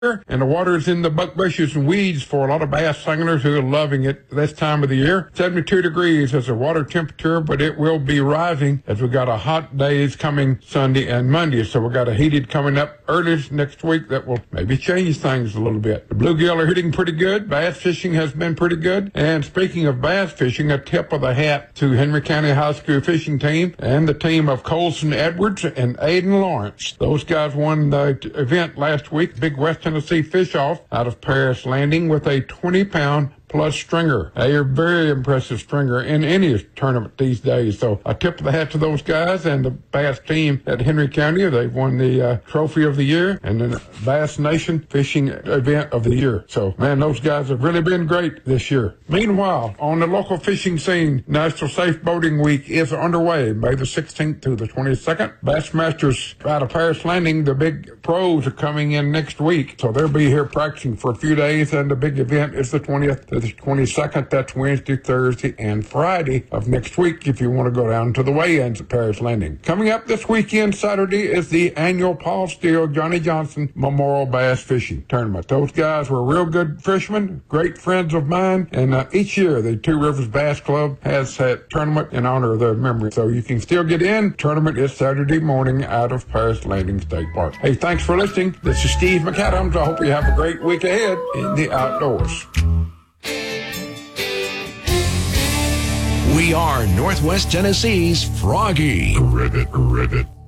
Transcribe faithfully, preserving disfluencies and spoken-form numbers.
and the water's in the buck bushes and weeds for a lot of bass anglers who are loving it this time of the year. seventy-two degrees is the water temperature, but it will be rising as we got a hot days coming Sunday and Monday. So we got a heated coming up early next week that will maybe change things a little bit. The bluegill are hitting pretty good. Bass fishing has been pretty good. And speaking of bass fishing, a tip of the hat to Henry County High School fishing team and the team of Colson Edwards and Aiden Lawrence. Those guys won the event last week, Big West Tennessee Fish Off out of Paris Landing with a twenty pound plus stringer. They are very impressive stringer in any tournament these days. So I tip the hat to those guys and the bass team at Henry County. They've won the uh, trophy of the year and the Bass Nation fishing event of the year. So, man, those guys have really been great this year. Meanwhile, on the local fishing scene, National Safe Boating Week is underway, May the sixteenth through the twenty-second. Bassmasters out of Paris Landing, the big pros are coming in next week. So they'll be here practicing for a few days, and the big event is the twentieth to the twenty-second. That's Wednesday, Thursday, and Friday of next week if you want to go down to the weigh-ins at Paris Landing. Coming up this weekend, Saturday, is the annual Paul Steele Johnny Johnson Memorial Bass Fishing Tournament. Those guys were real good fishermen, great friends of mine, and uh, each year the Two Rivers Bass Club has that tournament in honor of their memory. So you can still get in. Tournament is Saturday morning out of Paris Landing State Park. Hey, thanks for listening. This is Steve McAdams. I hope you have a great week ahead in the outdoors. We are Northwest Tennessee's Froggy. Rivet, rivet.